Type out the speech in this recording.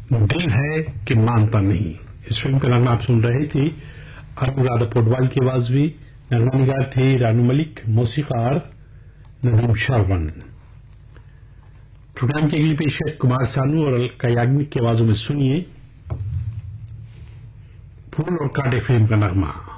दिल है कि मानता नहीं। इस फिल्म का नगमा आप सुन रहे थे अनुराधा पोडवाल की आवाज में। नगमा निगार थे रानू मलिक, मौसीकार नदीम श्रवण। प्रोग्राम की अगली पेशकश कुमार सानू और अलका याग्निक की आवाजों में सुनिए फूल और कांटे फिल्म का नगमा।